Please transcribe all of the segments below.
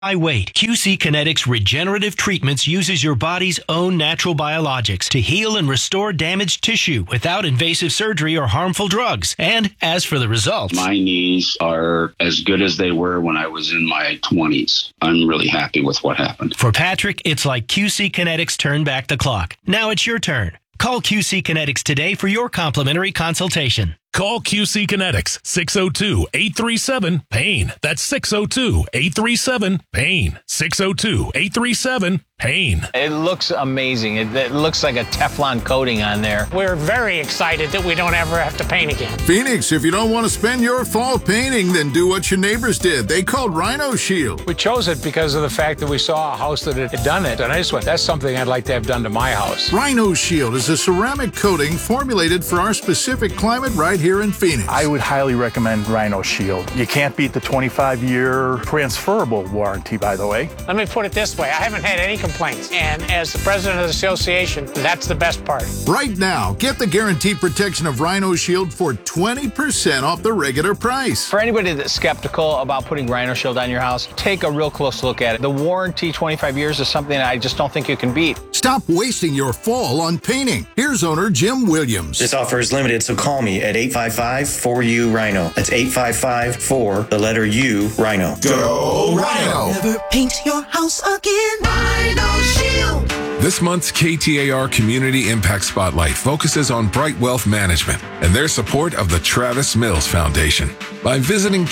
Weight. QC Kinetics Regenerative Treatments uses your body's own natural biologics to heal and restore damaged tissue without invasive surgery or harmful drugs. And as for the results, my knees are as good as they were when I was in my 20s. I'm really happy with what happened. For Patrick, it's like QC Kinetics turned back the clock. Now it's your turn. Call QC Kinetics today for your complimentary consultation. Call QC Kinetics, 602-837-PAIN. That's 602-837-PAIN. 602-837-PAIN. It looks amazing. It looks like a Teflon coating on there. We're very excited that we don't ever have to paint again. Phoenix, if you don't want to spend your fall painting, then do what your neighbors did. They called Rhino Shield. We chose it because of the fact that we saw a house that had done it, and I just went, that's something I'd like to have done to my house. Rhino Shield is a ceramic coating formulated for our specific climate right here in Phoenix. I would highly recommend Rhino Shield. You can't beat the 25-year transferable warranty, by the way. Let me put it this way. I haven't had any complaints. And as the president of the association, that's the best part. Right now, get the guaranteed protection of Rhino Shield for 20% off the regular price. For anybody that's skeptical about putting Rhino Shield on your house, take a real close look at it. The warranty, 25 years, is something that I just don't think you can beat. Stop wasting your fall on painting. Here's owner Jim Williams. This offer is limited, so call me at 855-4U-RHINO. That's 855-4, the letter U, Rhino. Go Rhino! Never paint your house again. Rhino Shield. This month's KTAR Community Impact Spotlight focuses on Bright Wealth Management and their support of the Travis Mills Foundation. By visiting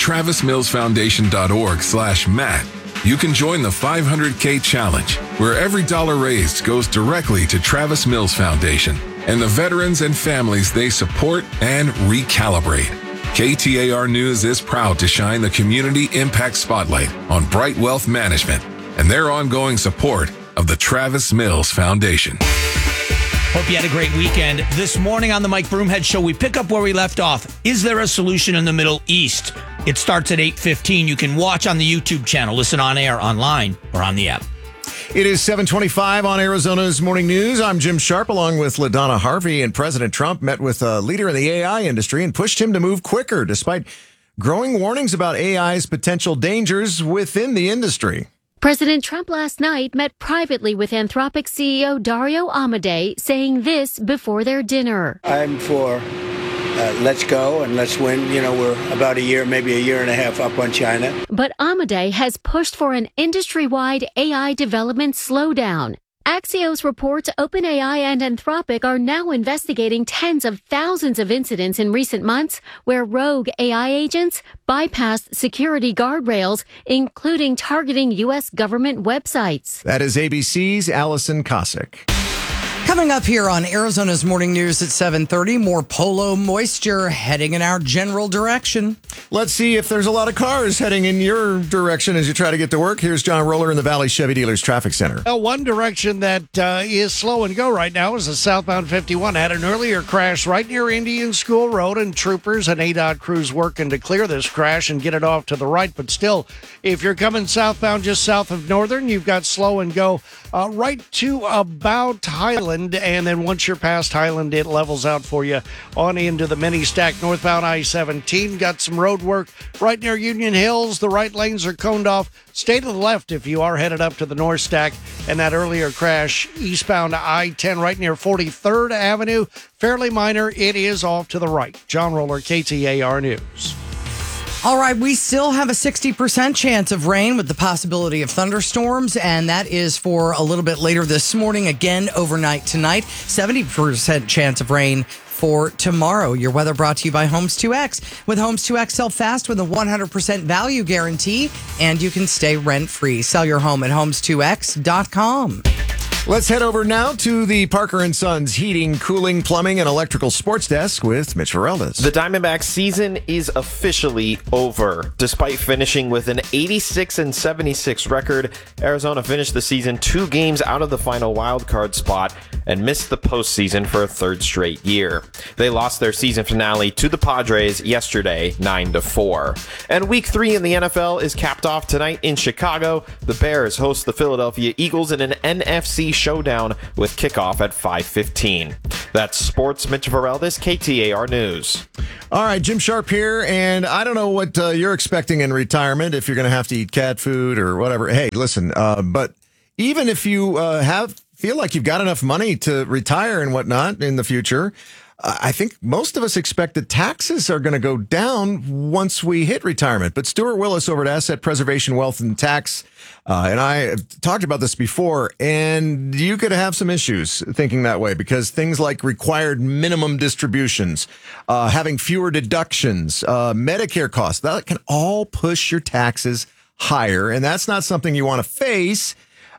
travismillsfoundation.org/Matt, you can join the 500K Challenge, where every dollar raised goes directly to Travis Mills Foundation and the veterans and families they support and recalibrate. KTAR News is proud to shine the Community Impact Spotlight on Bright Wealth Management and their ongoing support of the Travis Mills Foundation. Hope you had a great weekend. This morning on the Mike Broomhead Show, we pick up where we left off. Is there a solution in the Middle East? It starts at 8:15. You can watch on the YouTube channel, listen on air, online, or on the app. It is 7:25 on Arizona's Morning News. I'm Jim Sharp along with LaDonna Harvey, and President Trump met with a leader in the AI industry and pushed him to move quicker despite growing warnings about AI's potential dangers within the industry. President Trump last night met privately with Anthropic CEO Dario Amodei, saying this before their dinner. I'm for let's go and let's win. You know, we're about a year, maybe a year and a half up on China. But Amodei has pushed for an industry-wide AI development slowdown. Axios reports OpenAI and Anthropic are now investigating tens of thousands of incidents in recent months where rogue AI agents bypassed security guardrails, including targeting U.S. government websites. That is ABC's Allison Cossack. Coming up here on Arizona's Morning News at 7:30, more polo moisture heading in our general direction. Let's see if there's a lot of cars heading in your direction as you try to get to work. Here's John Roller in the Valley Chevy Dealers Traffic Center. Well, one direction that is slow and go right now is the southbound 51. Had an earlier crash right near Indian School Road, and troopers and ADOT crews working to clear this crash and get it off to the right. But still, if you're coming southbound just south of Northern, you've got slow and go right to about Highland. And then once you're past Highland, it levels out for you on into the mini stack northbound I-17. Got some road work right near Union Hills. The right lanes are coned off. Stay to the left if you are headed up to the north stack. And that earlier crash eastbound I-10 right near 43rd Avenue. Fairly minor. It is off to the right. John Roller, KTAR News. All right, we still have a 60% chance of rain with the possibility of thunderstorms, and that is for a little bit later this morning. Again, overnight tonight, 70% chance of rain for tomorrow. Your weather brought to you by Homes 2X. With Homes 2X, sell fast with a 100% value guarantee, and you can stay rent-free. Sell your home at homes2x.com. Let's head over now to the Parker & Sons Heating, Cooling, Plumbing, and Electrical Sports Desk with Mitch Fereldes. The Diamondbacks season is officially over. Despite finishing with an 86-76 record, Arizona finished the season 2 games out of the final wildcard spot and missed the postseason for a third straight year. They lost their season finale to the Padres yesterday, 9-4. And Week 3 in the NFL is capped off tonight in Chicago. The Bears host the Philadelphia Eagles in an NFC showdown with kickoff at 5:15. That's sports. Mitch Vareldes, KTAR News. All right, Jim Sharp here, and I don't know what you're expecting in retirement, if you're going to have to eat cat food or whatever. Hey, listen, but even if you feel like you've got enough money to retire and whatnot in the future, I think most of us expect that taxes are going to go down once we hit retirement. But Stuart Willis over at Asset Preservation Wealth and Tax, and I have talked about this before, and you could have some issues thinking that way because things like required minimum distributions, having fewer deductions, Medicare costs, that can all push your taxes higher. And that's not something you want to face.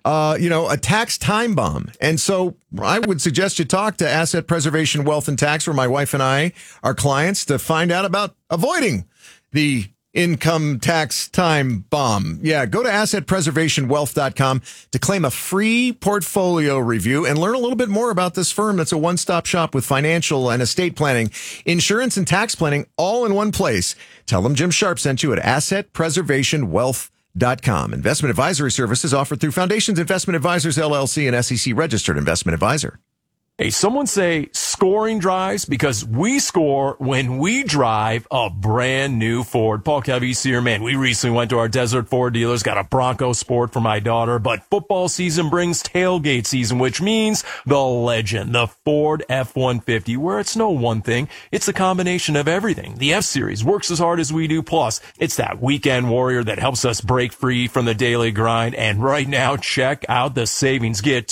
A tax time bomb. And so I would suggest you talk to Asset Preservation Wealth and Tax, where my wife and I are clients, to find out about avoiding the income tax time bomb. Yeah, go to assetpreservationwealth.com to claim a free portfolio review and learn a little bit more about this firm that's a one-stop shop with financial and estate planning, insurance and tax planning, all in one place. Tell them Jim Sharp sent you at assetpreservationwealth.com. Investment advisory services offered through Foundations Investment Advisors, LLC, and SEC registered investment advisor. Hey, someone say scoring drives because we score when we drive a brand new Ford. Paul Calvisi here, man. We recently went to our Desert Ford dealers, got a Bronco Sport for my daughter, but football season brings tailgate season, which means the legend, the Ford F-150, where it's no one thing. It's a combination of everything. The F-Series works as hard as we do. Plus, it's that weekend warrior that helps us break free from the daily grind. And right now, check out the savings. Get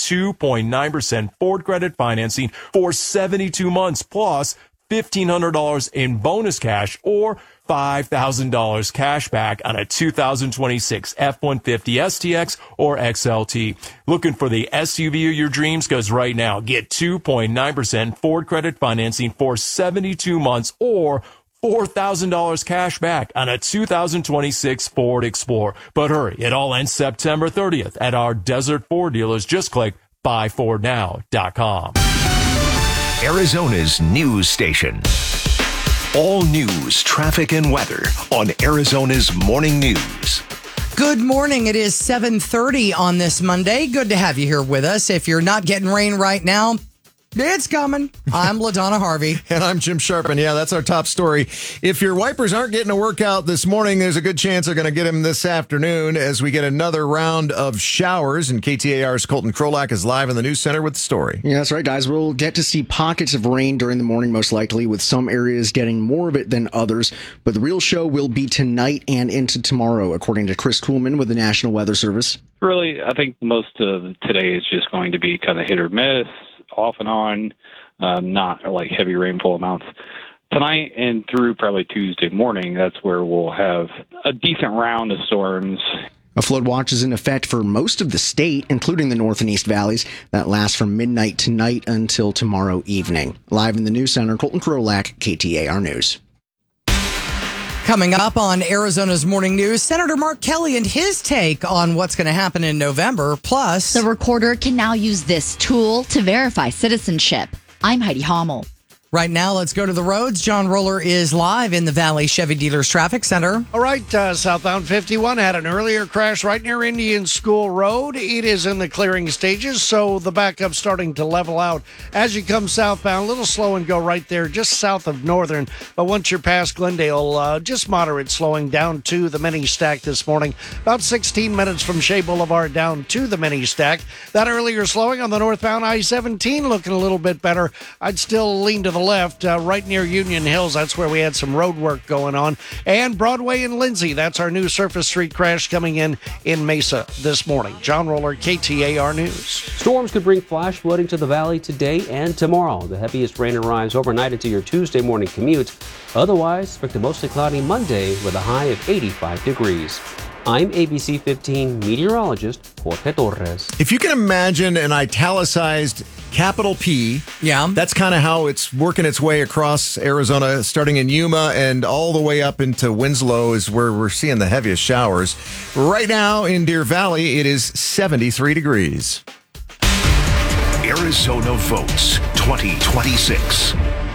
2.9% Ford credit financing for 72 months, plus $1,500 in bonus cash or $5,000 cash back on a 2026 F-150 STX or XLT. Looking for the SUV of your dreams? Because right now, get 2.9% Ford credit financing for 72 months or $4,000 cash back on a 2026 Ford Explorer. But hurry, it all ends September 30th at our Desert Ford dealers. Just click buyfordnow.com. Arizona's news station. All news, traffic, and weather on Arizona's Morning News. Good morning. It is 7:30 on this Monday. Good to have you here with us. If you're not getting rain right now, it's coming. I'm LaDonna Harvey. And I'm Jim Sharp. And yeah, that's our top story. If your wipers aren't getting a workout this morning, there's a good chance they're going to get them this afternoon as we get another round of showers. And KTAR's Colton Krolak is live in the news center with the story. Yeah, that's right, guys. We'll get to see pockets of rain during the morning, most likely, with some areas getting more of it than others. But the real show will be tonight and into tomorrow, according to Chris Kuhlman with the National Weather Service. Really, I think most of today is just going to be kind of hit or miss, off and on, not like heavy rainfall amounts. Tonight and through probably Tuesday morning, that's where we'll have a decent round of storms. A flood watch is in effect for most of the state, including the North and East Valleys. That lasts from midnight tonight until tomorrow evening. Live in the News Center, Colton Krolak, KTAR News. Coming up on Arizona's Morning News, Senator Mark Kelly and his take on what's going to happen in November. Plus, the recorder can now use this tool to verify citizenship. I'm Heidi Hommel. Right now, let's go to the roads. John Roller is live in the Valley Chevy Dealers Traffic Center. All right, southbound 51 had an earlier crash right near Indian School Road. It is in the clearing stages, so the backup's starting to level out. As you come southbound, a little slow and go right there, just south of Northern. But once you're past Glendale, just moderate slowing down to the mini stack this morning. About 16 minutes from Shea Boulevard down to the mini stack. That earlier slowing on the northbound I-17 looking a little bit better. I'd still lean to the left, right near Union Hills. That's where we had some road work going on. And Broadway and Lindsay, that's our new Surface Street crash coming in Mesa this morning. John Roller, KTAR News. Storms could bring flash flooding to the valley today and tomorrow. The heaviest rain arrives overnight into your Tuesday morning commute. Otherwise, expect a mostly cloudy Monday with a high of 85 degrees. I'm ABC 15 meteorologist Jorge Torres. If you can imagine an italicized capital P, that's kind of how it's working its way across Arizona, starting in Yuma and all the way up into Winslow is where we're seeing the heaviest showers. Right now in Deer Valley, it is 73 degrees. Arizona votes 2026.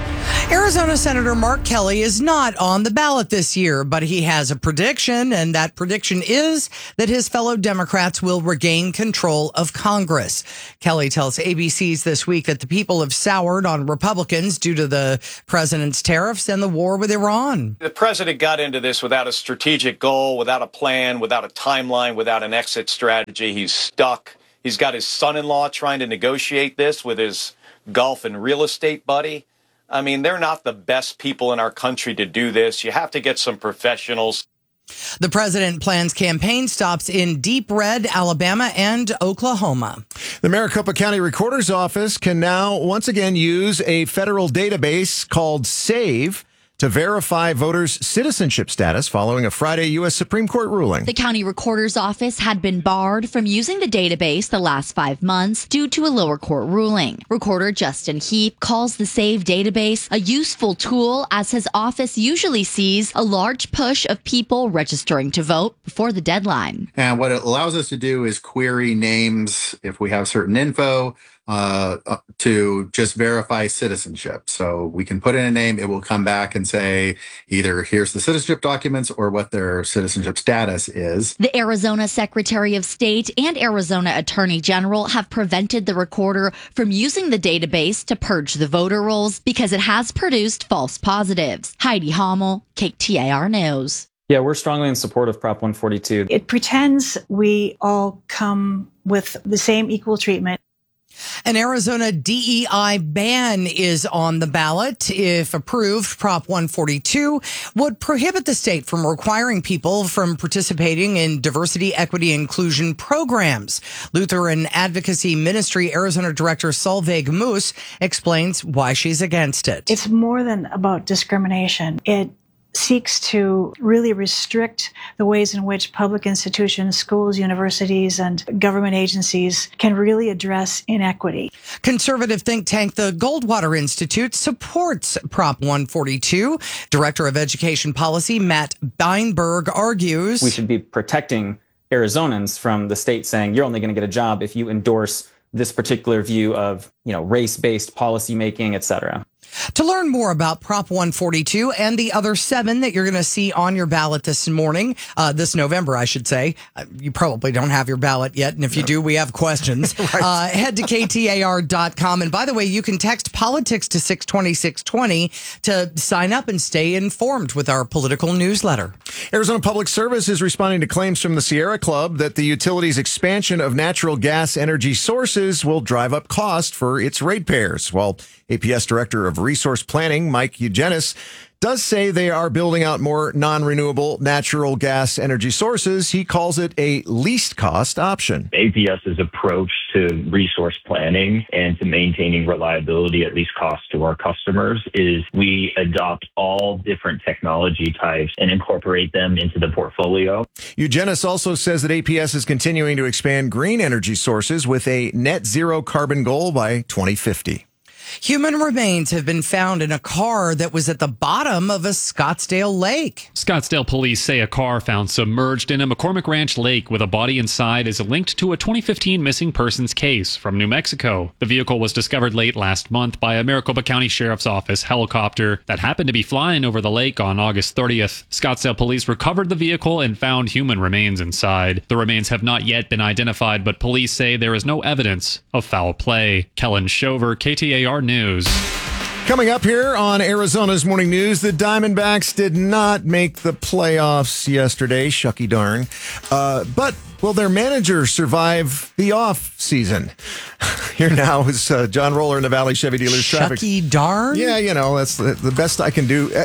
Arizona Senator Mark Kelly is not on the ballot this year, but he has a prediction, and that prediction is that his fellow Democrats will regain control of Congress. Kelly tells ABC's This Week that the people have soured on Republicans due to the president's tariffs and the war with Iran. The president got into this without a strategic goal, without a plan, without a timeline, without an exit strategy. He's stuck. He's got his son-in-law trying to negotiate this with his golf and real estate buddy. I mean, they're not the best people in our country to do this. You have to get some professionals. The president plans campaign stops in Deep Red, Alabama, and Oklahoma. The Maricopa County Recorder's Office can now once again use a federal database called SAVE to verify voters' citizenship status following a Friday U.S. Supreme Court ruling. The county recorder's office had been barred from using the database the last 5 months due to a lower court ruling. Recorder Justin Heap calls the SAVE database a useful tool, as his office usually sees a large push of people registering to vote before the deadline. And what it allows us to do is query names if we have certain info, to just verify citizenship. So we can put in a name, it will come back and say either here's the citizenship documents or what their citizenship status is. The Arizona Secretary of State and Arizona Attorney General have prevented the recorder from using the database to purge the voter rolls because it has produced false positives. Heidi Hommel, KTAR News. Yeah, we're strongly in support of Prop 142. It pretends we all come with the same equal treatment. An Arizona DEI ban is on the ballot. If approved, Prop 142 would prohibit the state from requiring people from participating in diversity, equity, inclusion programs. Lutheran Advocacy Ministry Arizona Director Solveig Moose explains why she's against it. It's more than about discrimination. It seeks to really restrict the ways in which public institutions, schools, universities, and government agencies can really address inequity. Conservative think tank the Goldwater Institute supports Prop 142. Director of Education Policy Matt Beinberg argues we should be protecting Arizonans from the state saying you're only going to get a job if you endorse this particular view of, race-based policymaking, et cetera. To learn more about Prop 142 and the other 7 that you're going to see on your ballot this this November, I should say. You probably don't have your ballot yet, and if you do, we have questions. Right. Head to KTAR.com. And by the way, you can text politics to 620-620 to sign up and stay informed with our political newsletter. Arizona Public Service is responding to claims from the Sierra Club that the utility's expansion of natural gas energy sources will drive up cost for its ratepayers. While APS Director of Resource Planning, Mike Eugenis, does say they are building out more non-renewable natural gas energy sources. He calls it a least cost option. APS's approach to resource planning and to maintaining reliability at least cost to our customers is we adopt all different technology types and incorporate them into the portfolio. Eugenis also says that APS is continuing to expand green energy sources with a net zero carbon goal by 2050. Human remains have been found in a car that was at the bottom of a Scottsdale lake. Scottsdale police say a car found submerged in a McCormick Ranch lake with a body inside is linked to a 2015 missing persons case from New Mexico. The vehicle was discovered late last month by a Maricopa County Sheriff's Office helicopter that happened to be flying over the lake on August 30th. Scottsdale police recovered the vehicle and found human remains inside. The remains have not yet been identified, but police say there is no evidence of foul play. Kellen Shover, KTAR News. Coming up here on Arizona's Morning News, the Diamondbacks did not make the playoffs yesterday, shucky darn. But will their manager survive the off season? Here now is John Roller in the Valley Chevy Dealers Traffic. Shucky darn? Yeah, that's the best I can do.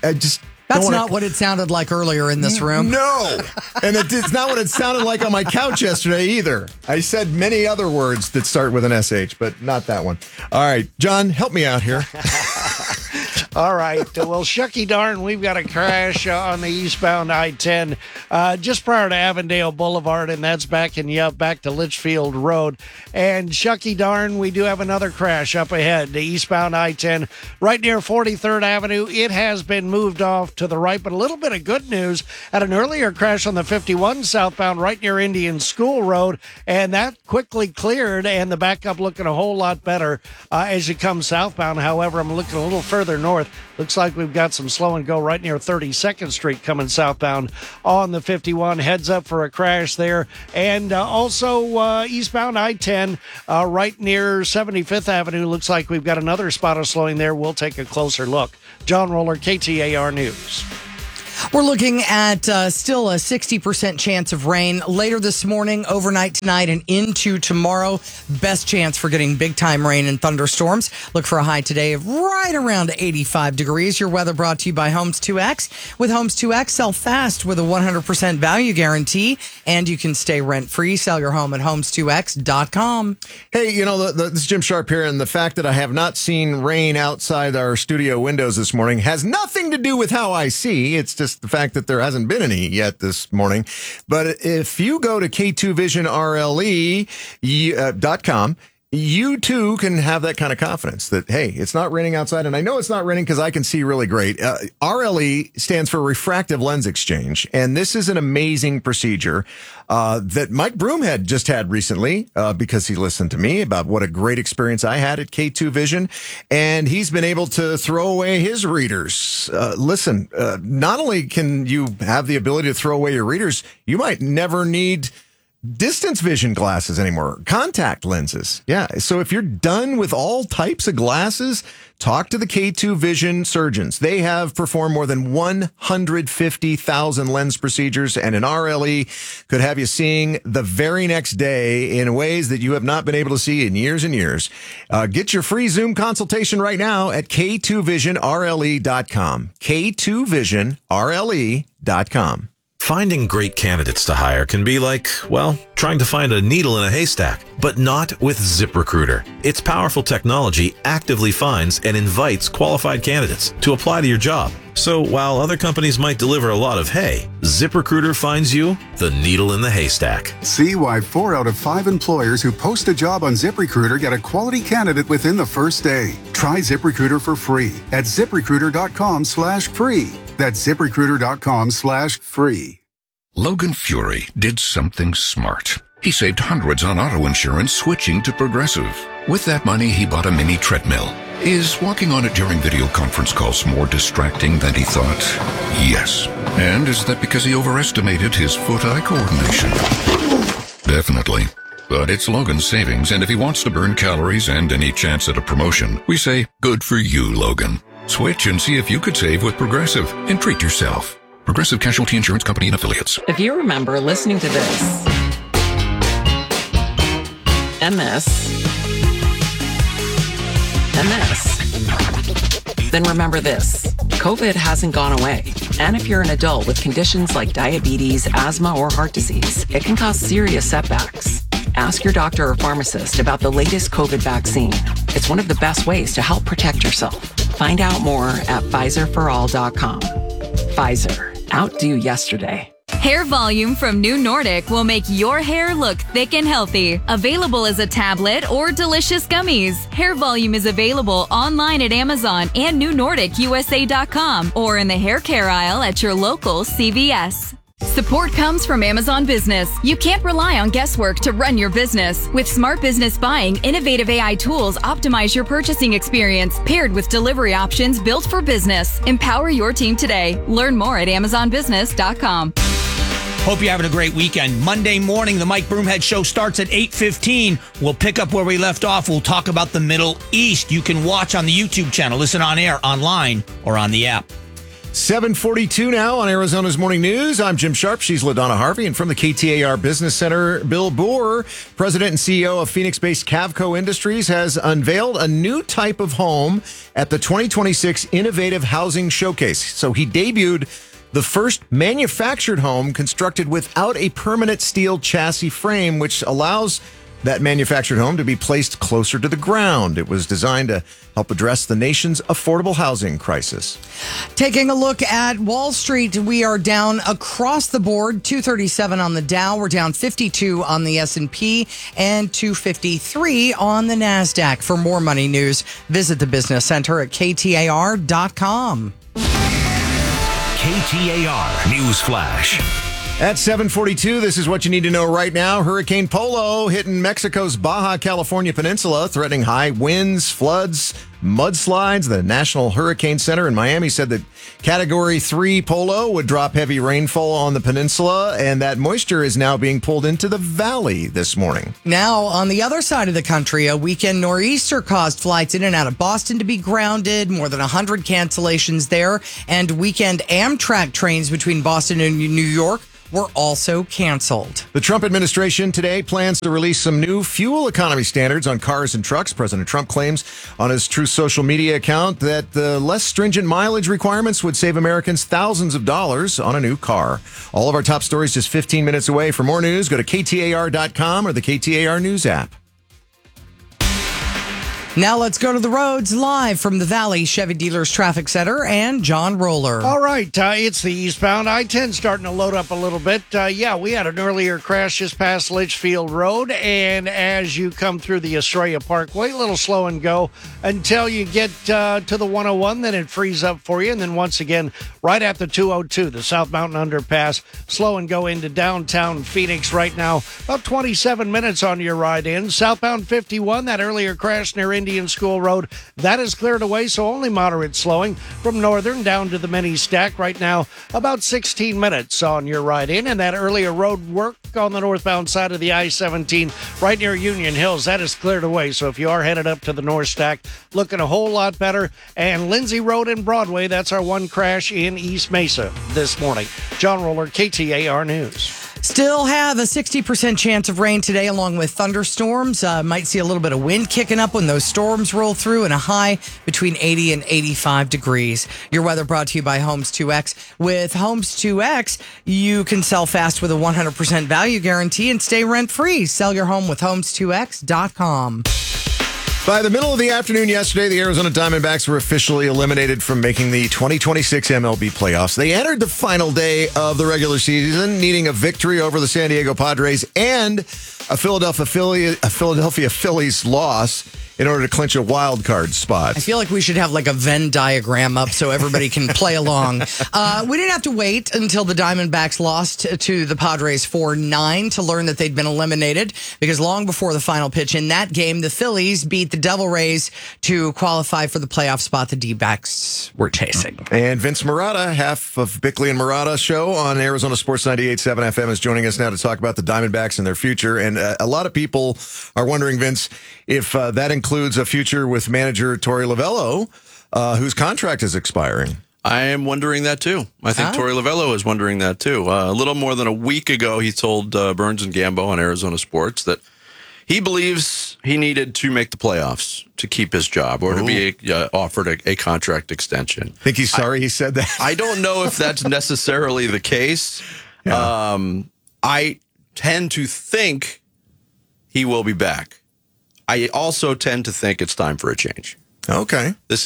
That's not what it sounded like earlier in this room. No. And it's not what it sounded like on my couch yesterday either. I said many other words that start with an SH, but not that one. All right, John, help me out here. All right. Well, shucky darn, we've got a crash on the eastbound I-10 just prior to Avondale Boulevard, and that's backing you up back to Litchfield Road. And shucky darn, we do have another crash up ahead, the eastbound I-10 right near 43rd Avenue. It has been moved off to the right, but a little bit of good news. Had an earlier crash on the 51 southbound right near Indian School Road, and that quickly cleared, and the backup looking a whole lot better as you come southbound. However, I'm looking a little further north north. Looks like we've got some slow and go right near 32nd Street coming southbound on the 51. Heads up for a crash there. And also eastbound I-10 right near 75th Avenue. Looks like we've got another spot of slowing there. We'll take a closer look. John Roller, KTAR News. We're looking at still a 60% chance of rain later this morning, overnight tonight, and into tomorrow. Best chance for getting big time rain and thunderstorms. Look for a high today of right around 85 degrees. Your weather brought to you by Homes 2X. With Homes 2X, sell fast with a 100% value guarantee, and you can stay rent free. Sell your home at homes2x.com. Hey, you know, this is Jim Sharp here, and the fact that I have not seen rain outside our studio windows this morning has nothing to do with how I see. It's just the fact that there hasn't been any yet this morning. But if you go to K2VisionRLE.com, you too can have that kind of confidence that, hey, it's not raining outside. And I know it's not raining because I can see really great. RLE stands for Refractive Lens Exchange. And this is an amazing procedure that Mike Broomhead just had recently because he listened to me about what a great experience I had at K2 Vision. And he's been able to throw away his readers. Listen, not only can you have the ability to throw away your readers, you might never need distance vision glasses anymore, contact lenses. Yeah. So if you're done with all types of glasses, talk to the K2 Vision surgeons. They have performed more than 150,000 lens procedures, and an RLE could have you seeing the very next day in ways that you have not been able to see in years and years. Get your free Zoom consultation right now at K2VisionRLE.com. K2VisionRLE.com. Finding great candidates to hire can be like, well, trying to find a needle in a haystack, but not with ZipRecruiter. Its powerful technology actively finds and invites qualified candidates to apply to your job. So while other companies might deliver a lot of hay, ZipRecruiter finds you the needle in the haystack. See why 4 out of 5 employers who post a job on ZipRecruiter get a quality candidate within the first day. Try ZipRecruiter for free at ZipRecruiter.com/free. That's ZipRecruiter.com/free. Logan Fury did something smart. He saved hundreds on auto insurance switching to Progressive. With that money, he bought a mini treadmill. Is walking on it during video conference calls more distracting than he thought? Yes. And is that because he overestimated his foot-eye coordination? Definitely. But it's Logan's savings, and if he wants to burn calories and any chance at a promotion, we say, good for you, Logan. Switch and see if you could save with Progressive and treat yourself. Progressive Casualty Insurance Company and Affiliates. If you remember listening to this, and this, and this, then remember this. COVID hasn't gone away. And if you're an adult with conditions like diabetes, asthma, or heart disease, it can cause serious setbacks. Ask your doctor or pharmacist about the latest COVID vaccine. It's one of the best ways to help protect yourself. Find out more at PfizerForAll.com. Pfizer. Outdo yesterday. Hair Volume from New Nordic will make your hair look thick and healthy. Available as a tablet or delicious gummies. Hair Volume is available online at Amazon and NewNordicUSA.com or in the hair care aisle at your local CVS. Support comes from Amazon Business. You can't rely on guesswork to run your business. With Smart Business Buying, innovative AI tools optimize your purchasing experience, paired with delivery options built for business. Empower your team today. Learn more at AmazonBusiness.com. Hope you're having a great weekend. Monday morning, the Mike Broomhead Show starts at 8:15. We'll pick up where we left off. We'll talk about the Middle East. You can watch on the YouTube channel, listen on air, online, or on the app. 7:42 now on Arizona's Morning News. I'm Jim Sharp. She's LaDonna Harvey. And from the KTAR Business Center, Bill Bohr, president and CEO of Phoenix-based Cavco Industries, has unveiled a new type of home at the 2026 Innovative Housing Showcase. So he debuted the first manufactured home constructed without a permanent steel chassis frame, which allows that manufactured home to be placed closer to the ground. It was designed to help address the nation's affordable housing crisis. Taking a look at Wall Street, we are down across the board, 237 on the Dow. We're down 52 on the S&P and 253 on the NASDAQ. For more money news, visit the Business Center at KTAR.com. KTAR News Flash. At 7:42, this is what you need to know right now. Hurricane Polo hitting Mexico's Baja California Peninsula, threatening high winds, floods, mudslides. The National Hurricane Center in Miami said that Category 3 Polo would drop heavy rainfall on the peninsula, and that moisture is now being pulled into the valley this morning. Now, on the other side of the country, a weekend nor'easter caused flights in and out of Boston to be grounded, more than 100 cancellations there, and weekend Amtrak trains between Boston and New York were also canceled. The Trump administration today plans to release some new fuel economy standards on cars and trucks. President Trump claims on his Truth social media account that the less stringent mileage requirements would save Americans thousands of dollars on a new car. All of our top stories just 15 minutes away. For more news, go to KTAR.com or the KTAR News app. Now let's go to the roads live from the Valley Chevy Dealers Traffic Center and John Roller. All right, it's the eastbound I-10 starting to load up a little bit. We had an earlier crash just past Litchfield Road, and as you come through the Estrella Parkway, a little slow and go until you get to the 101, then it frees up for you, and then once again, right at the 202, the South Mountain Underpass, slow and go into downtown Phoenix right now. About 27 minutes on your ride in. Southbound 51, that earlier crash near Indian School Road, that is cleared away, so only moderate slowing from Northern down to the mini stack right now. About 16 minutes on your ride in, and that earlier road work on the northbound side of the I-17 right near Union Hills, that is cleared away. So if you are headed up to the north stack, looking a whole lot better. And Lindsay Road and Broadway, that's our one crash in East Mesa this morning. John Roller, KTAR News. Still have a 60% chance of rain today, along with thunderstorms. Might see a little bit of wind kicking up when those storms roll through, and a high between 80 and 85 degrees. Your weather brought to you by Homes 2X. With Homes 2X, you can sell fast with a 100% value guarantee and stay rent-free. Sell your home with Homes2X.com. By the middle of the afternoon yesterday, the Arizona Diamondbacks were officially eliminated from making the 2026 MLB playoffs. They entered the final day of the regular season, needing a victory over the San Diego Padres and a Philadelphia Phillies loss in order to clinch a wild card spot. I feel like we should have like a Venn diagram up so everybody can play along. We didn't have to wait until the Diamondbacks lost to the Padres 4-9 to learn that they'd been eliminated, because long before the final pitch in that game, the Phillies beat the Devil Rays to qualify for the playoff spot the D-backs were chasing. And Vince Marotta, half of Bickley and Marotta show on Arizona Sports 98.7 FM, is joining us now to talk about the Diamondbacks and their future. And a lot of people are wondering, Vince, if that includes a future with manager Torey Lovullo, whose contract is expiring. I am wondering that too. I think Torey Lovullo is wondering that too. A little more than a week ago, he told Burns and Gambo on Arizona Sports that he believes he needed to make the playoffs to keep his job or to be offered a contract extension. Think he's sorry he said that? I don't know if that's necessarily the case. Yeah. I tend to think he will be back. I also tend to think it's time for a change. Okay. This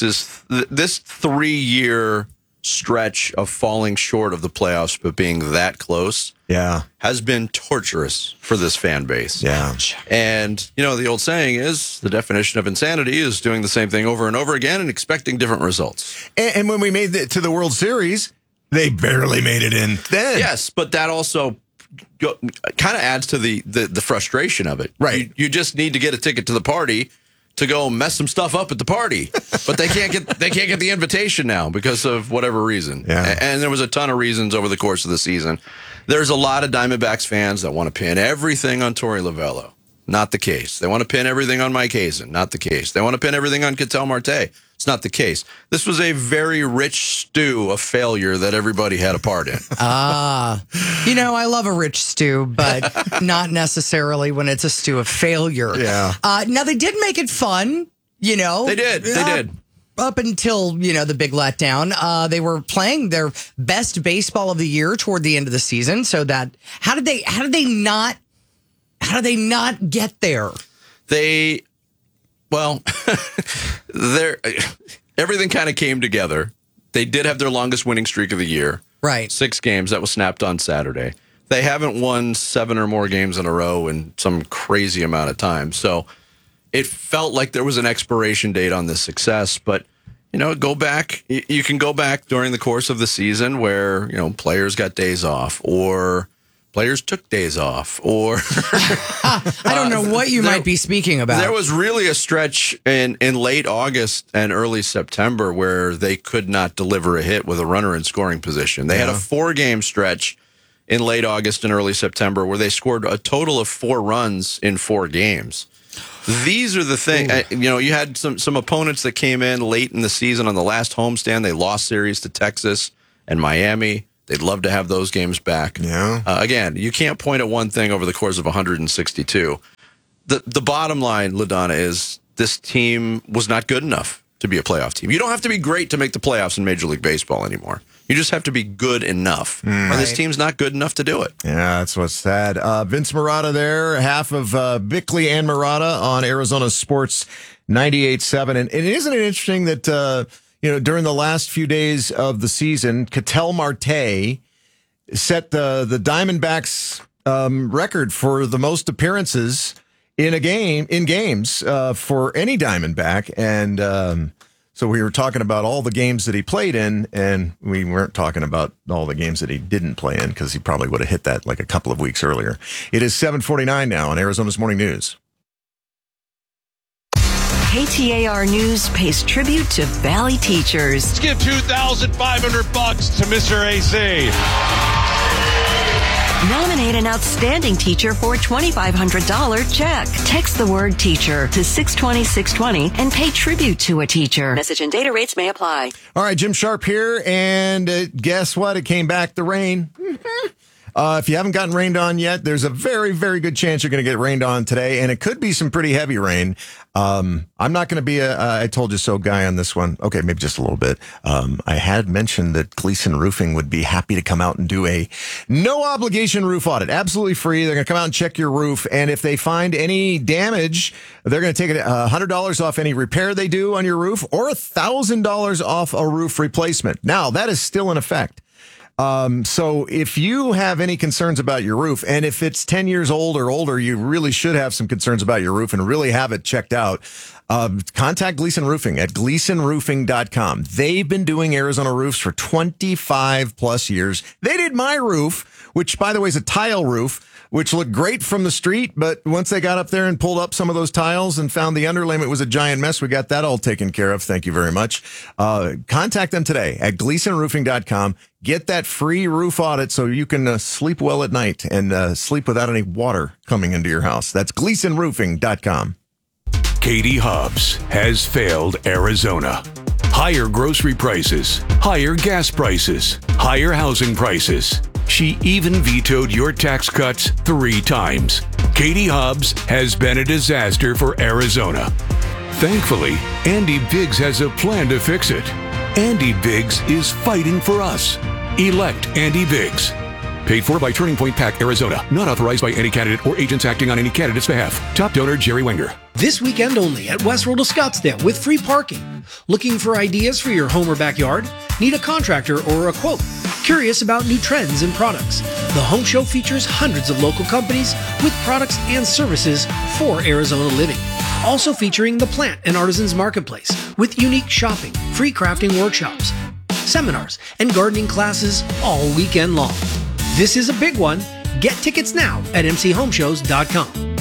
3-year stretch of falling short of the playoffs but being that close has been torturous for this fan base. Yeah. And, the old saying is the definition of insanity is doing the same thing over and over again and expecting different results. And when we made it to the World Series, they barely made it in then. Yes, but that also kind of adds to the frustration of it. Right. You just need to get a ticket to the party to go mess some stuff up at the party, but they can't get the invitation now because of whatever reason. Yeah. And there was a ton of reasons over the course of the season. There's a lot of Diamondbacks fans that want to pin everything on Torey Lovullo. Not the case. They want to pin everything on Mike Hazen. Not the case. They want to pin everything on Ketel Marte. It's not the case. This was a very rich stew of failure that everybody had a part in. I love a rich stew, but not necessarily when it's a stew of failure. Yeah. Now, they did make it fun, They did. Up until, the big letdown. They were playing their best baseball of the year toward the end of the season. So how did they not get there? Everything kind of came together. They did have their longest winning streak of the year. Right. 6 games. That was snapped on Saturday. They haven't won 7 or more games in a row in some crazy amount of time. So it felt like there was an expiration date on this success. But, go back. You can go back during the course of the season where, players got days off or Players took days off, or I don't know what you might be speaking about. There was really a stretch in late August and early September where they could not deliver a hit with a runner in scoring position. They had a 4-game stretch in late August and early September where they scored a total of 4 runs in 4 games. These are the things, you had some opponents that came in late in the season on the last homestand. They lost series to Texas and Miami. They'd love to have those games back. Yeah. Again, you can't point at one thing over the course of 162. The bottom line, LaDonna, is this team was not good enough to be a playoff team. You don't have to be great to make the playoffs in Major League Baseball anymore. You just have to be good enough. And this team's not good enough to do it. Yeah, that's what's sad. Vince Marotta there, half of Bickley and Marotta on Arizona Sports 98.7. And isn't it interesting that, during the last few days of the season, Ketel Marte set the Diamondbacks record for the most appearances in games for any Diamondback. And so we were talking about all the games that he played in, and we weren't talking about all the games that he didn't play in because he probably would have hit that like a couple of weeks earlier. It is 7:49 now on Arizona's Morning News. KTAR News pays tribute to Valley teachers. Let's give $2,500 to Mr. AC. Nominate an outstanding teacher for a $2,500 check. Text the word teacher to 620-620 and pay tribute to a teacher. Message and data rates may apply. All right, Jim Sharp here, and guess what? It came back to rain. If you haven't gotten rained on yet, there's a very, very good chance you're going to get rained on today, and it could be some pretty heavy rain. I'm not going to be a I told you so guy on this one. Okay, maybe just a little bit. I had mentioned that Gleason Roofing would be happy to come out and do a no obligation roof audit. Absolutely free. They're going to come out and check your roof, and if they find any damage, they're going to take $100 off any repair they do on your roof, or $1,000 off a roof replacement. Now, that is still in effect. So if you have any concerns about your roof, and if it's 10 years old or older, you really should have some concerns about your roof and really have it checked out. Contact Gleason Roofing at GleasonRoofing.com. They've been doing Arizona roofs for 25 plus years. They did my roof, which by the way is a tile roof, which looked great from the street. But once they got up there and pulled up some of those tiles and found the underlayment was a giant mess, we got that all taken care of. Thank you very much. Contact them today at GleasonRoofing.com. Get that free roof audit so you can sleep well at night and sleep without any water coming into your house. That's GleasonRoofing.com. Katie Hobbs has failed Arizona. Higher grocery prices, higher gas prices, higher housing prices. She even vetoed your tax cuts 3 times. Katie Hobbs has been a disaster for Arizona. Thankfully, Andy Biggs has a plan to fix it. Andy Biggs is fighting for us. Elect Andy Biggs. Paid for by Turning Point PAC, Arizona. Not authorized by any candidate or agents acting on any candidate's behalf. Top donor, Jerry Wenger. This weekend only at Westworld of Scottsdale with free parking. Looking for ideas for your home or backyard? Need a contractor or a quote? Curious about new trends and products? The home show features hundreds of local companies with products and services for Arizona living. Also featuring the Plant and Artisans Marketplace with unique shopping, free crafting workshops, seminars, and gardening classes all weekend long. This is a big one. Get tickets now at mchomeshows.com.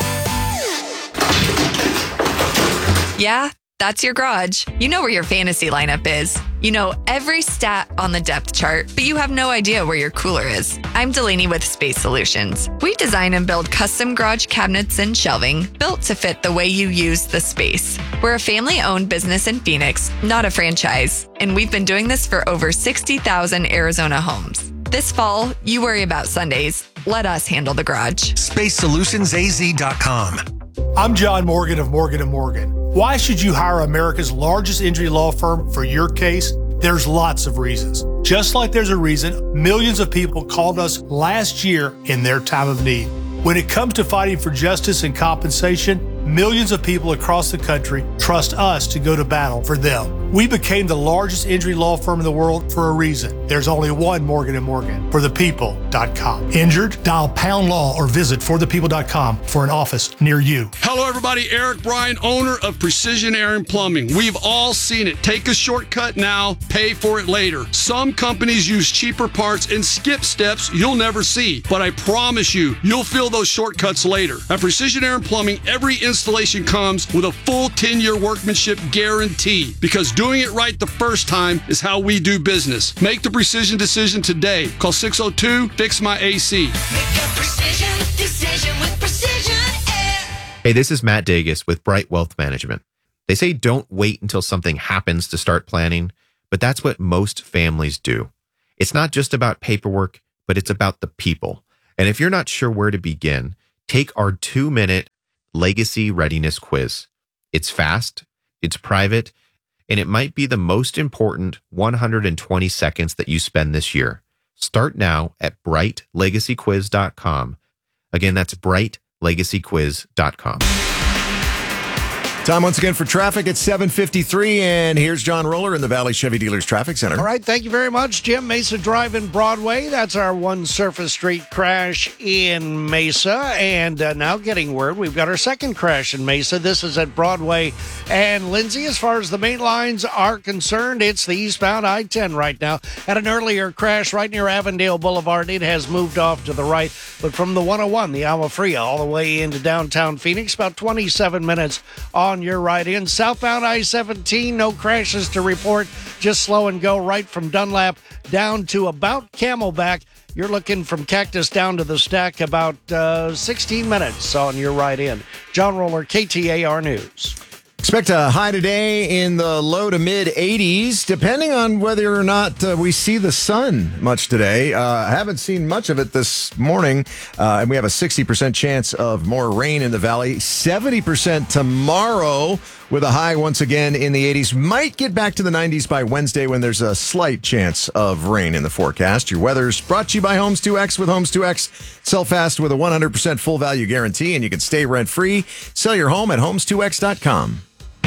Yeah, that's your garage. You know where your fantasy lineup is. You know every stat on the depth chart, but you have no idea where your cooler is. I'm Delaney with Space Solutions. We design and build custom garage cabinets and shelving built to fit the way you use the space. We're a family-owned business in Phoenix, not a franchise, and we've been doing this for over 60,000 Arizona homes. This fall, you worry about Sundays. Let us handle the garage. SpaceSolutionsAZ.com. I'm John Morgan of Morgan & Morgan. Why should you hire America's largest injury law firm for your case? There's lots of reasons. Just like there's a reason millions of people called us last year in their time of need. When it comes to fighting for justice and compensation, millions of people across the country trust us to go to battle for them. We became the largest injury law firm in the world for a reason. There's only one Morgan & Morgan, forthepeople.com. Injured? Dial #law or visit forthepeople.com for an office near you. Hello, everybody. Eric Bryan, owner of Precision Air and Plumbing. We've all seen it. Take a shortcut now, pay for it later. Some companies use cheaper parts and skip steps you'll never see. But I promise you, you'll feel those shortcuts later. At Precision Air and Plumbing, every installation comes with a full 10-year workmanship guarantee, because doing it right the first time is how we do business. Make the precision decision today. Call 602-FIX-MY-AC. Make a precision decision with Precision Air. Hey, this is Matt Dagus with Bright Wealth Management. They say don't wait until something happens to start planning, but that's what most families do. It's not just about paperwork, but it's about the people. And if you're not sure where to begin, take our 2-minute Legacy Readiness Quiz. It's fast, it's private, and it might be the most important 120 seconds that you spend this year. Start now at brightlegacyquiz.com. Again, that's brightlegacyquiz.com. Time once again for traffic at 7:53, and here's John Roller in the Valley Chevy Dealers Traffic Center. All right, thank you very much, Jim. Mesa Drive and Broadway. That's our one Surface Street crash in Mesa. And now getting word, we've got our second crash in Mesa. This is at Broadway and Lindsay. As far as the main lines are concerned, it's the eastbound I-10 right now. Had an earlier crash right near Avondale Boulevard. It has moved off to the right, but from the 101, the Alma Fria, all the way into downtown Phoenix, about 27 minutes on your right in. Southbound I-17, no crashes to report, just slow and go right from Dunlap down to about Camelback. You're looking from Cactus down to the Stack, about 16 minutes on your right in. John Roller, KTAR News. Expect a high today in the low to mid 80s, depending on whether or not we see the sun much today. I haven't seen much of it this morning, and we have a 60% chance of more rain in the valley. 70% tomorrow with a high once again in the 80s. Might get back to the 90s by Wednesday when there's a slight chance of rain in the forecast. Your weather's brought to you by Homes 2X. With Homes 2X, sell fast with a 100% full value guarantee, and you can stay rent-free. Sell your home at homes2x.com.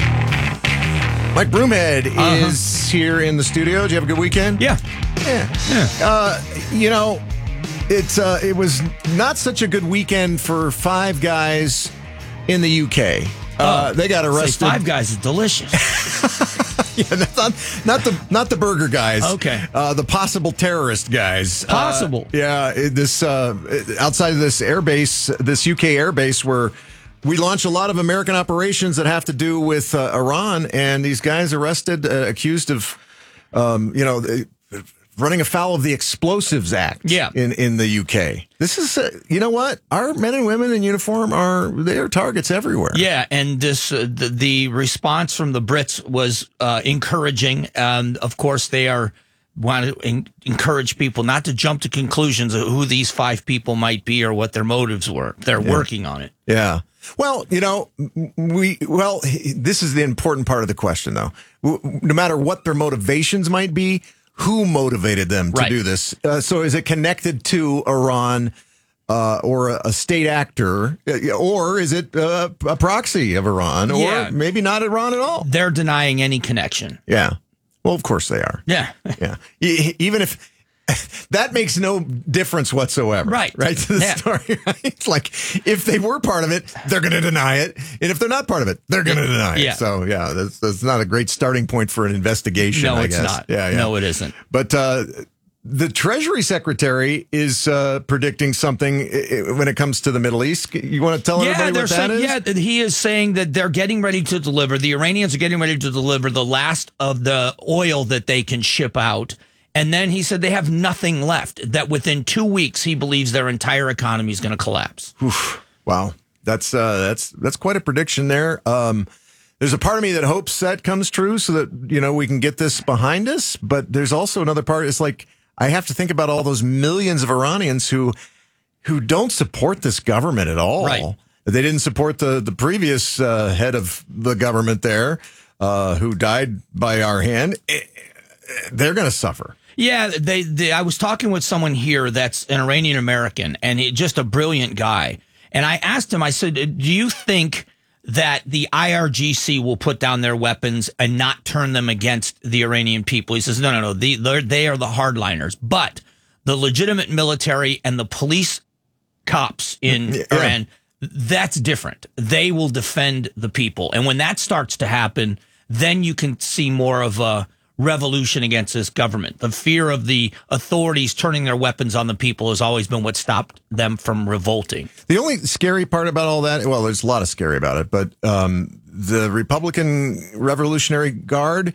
Mike Broomhead is here in the studio. Did you have a good weekend? Yeah. It was not such a good weekend for Five Guys in the UK. They got arrested. Five Guys is delicious. Yeah, not the burger guys. Okay. The possible terrorist guys. Possible. This outside of this airbase, this UK airbase where we launch a lot of American operations that have to do with Iran, and these guys arrested, accused of, running afoul of the Explosives Act. Yeah. In the UK. This is, you know what? Our men and women in uniform they're targets everywhere. Yeah, and this the response from the Brits was encouraging, and of course they want to encourage people not to jump to conclusions of who these 5 people might be or what their motives were. They're working on it. Yeah. Well, this is the important part of the question, though. No matter what their motivations might be, who motivated them to do this? So is it connected to Iran or a state actor, or is it a proxy of Iran, or maybe not Iran at all? They're denying any connection. Yeah. Well, of course they are. Yeah. Yeah. Even if that makes no difference whatsoever. Right. Right to the story. Right? It's like if they were part of it, they're going to deny it. And if they're not part of it, they're going to deny it. So, that's not a great starting point for an investigation, I guess. No, it's not. Yeah. No, it isn't. But the Treasury Secretary is predicting something when it comes to the Middle East. You want to tell everybody what that is? Yeah, he is saying that they're getting ready to deliver. The Iranians are getting ready to deliver the last of the oil that they can ship out. And then he said they have nothing left, that within 2 weeks, he believes their entire economy is going to collapse. Oof. Wow. That's quite a prediction there. There's a part of me that hopes that comes true so that, we can get this behind us. But there's also another part. It's like, I have to think about all those millions of Iranians who don't support this government at all. Right. They didn't support the previous head of the government there, who died by our hand. They're going to suffer. Yeah, I was talking with someone here that's an Iranian American, and just a brilliant guy. And I asked him, I said, do you think that the IRGC will put down their weapons and not turn them against the Iranian people. He says, no. They are the hardliners. But the legitimate military and the police cops in Iran, that's different. They will defend the people. And when that starts to happen, then you can see more of a revolution against this government. The fear of the authorities turning their weapons on the people has always been what stopped them from revolting. The only scary part about all that, well, there's a lot of scary about it, but the Republican Revolutionary Guard,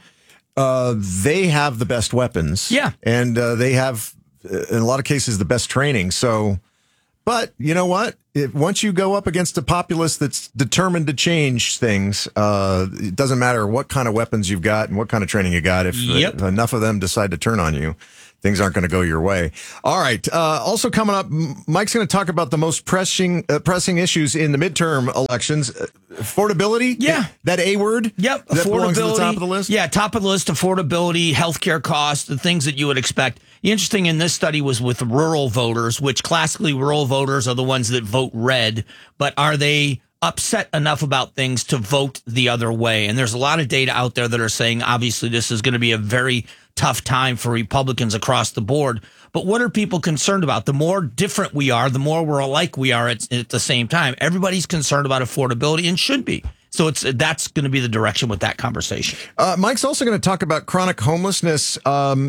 they have the best weapons. Yeah. And they have, in a lot of cases, the best training. So, but you know what? Once you go up against a populace that's determined to change things, it doesn't matter what kind of weapons you've got and what kind of training you got. If enough of them decide to turn on you, things aren't going to go your way. All right. Also coming up, Mike's going to talk about the most pressing issues in the midterm elections. Affordability? Yeah. That A word? Yep. That belongs to the top of the list? Yeah, top of the list, affordability, healthcare costs, the things that you would expect. The interesting in this study was with rural voters, which classically rural voters are the ones that vote red, but are they upset enough about things to vote the other way? And there's a lot of data out there that are saying, obviously, this is going to be a very tough time for Republicans across the board. But what are people concerned about? The more different we are, the more we're alike we are at the same time. Everybody's concerned about affordability and should be. So that's going to be the direction with that conversation. Mike's also going to talk about chronic homelessness.